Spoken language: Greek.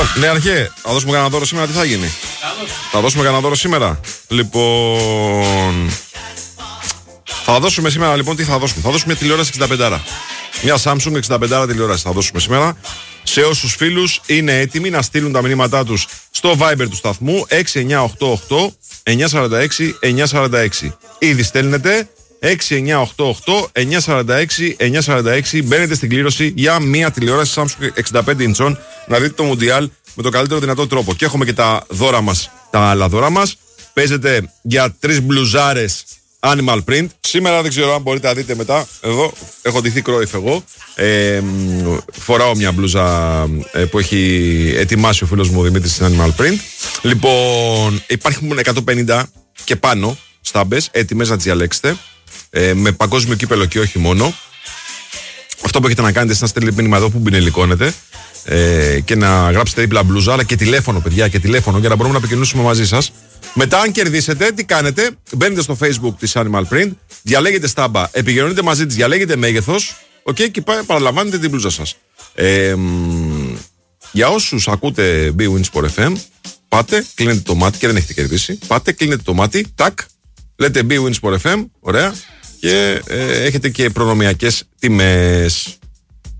Λοιπόν, ναι, αρχέ, θα δώσουμε κανένα δώρο σήμερα, τι θα γίνει? Θα δώσουμε κανένα δώρο σήμερα. Λοιπόν. Θα δώσουμε σήμερα, λοιπόν, τι θα δώσουμε? Θα δώσουμε μια τηλεόραση 65. Μια Samsung 65 τηλεόραση θα δώσουμε σήμερα. Σε όσους φίλους είναι έτοιμοι να στείλουν τα μηνύματά τους στο Viber του σταθμού 6988 946 946. Ήδη στέλνετε 6988 946 946. Μπαίνετε στην κλήρωση για μια τηλεόραση Samsung 65 inch να δείτε το Mundial με τον καλύτερο δυνατό τρόπο. Και έχουμε και τα δώρα μας, τα άλλα δώρα μας. Παίζετε για 3 μπλουζάρες Animal Print. Σήμερα δεν ξέρω αν μπορείτε να δείτε μετά. Εδώ έχω ντυθεί Κρόιφ εγώ. Φοράω μια μπλούζα που έχει ετοιμάσει ο φίλος μου Δημήτρης στην Animal Print. Λοιπόν, υπάρχουν 150 και πάνω στάμπες έτοιμες να τις διαλέξετε. Με παγκόσμιο κύπελο και όχι μόνο. Αυτό που έχετε να κάνετε είναι να στέλνετε μήνυμα εδώ που μπινελικώνετε και να γράψετε δίπλα μπλούζα, αλλά και τηλέφωνο, παιδιά, και τηλέφωνο για να μπορούμε να επικοινωνήσουμε μαζί σας. Μετά, αν κερδίσετε, τι κάνετε? Μπαίνετε στο Facebook της Animal Print, διαλέγετε στάμπα, επικοινωνείτε μαζί της, διαλέγετε μέγεθος, και παραλαμβάνετε την μπλούζα σας. Για όσους ακούτε BWIN Sport FM, πάτε, κλείνετε το μάτι και δεν έχετε κερδίσει. Πάτε, κλείνετε το μάτι, τάκ, λέτε BWIN Sport FM, ωραία, και έχετε και προνομιακές τιμές.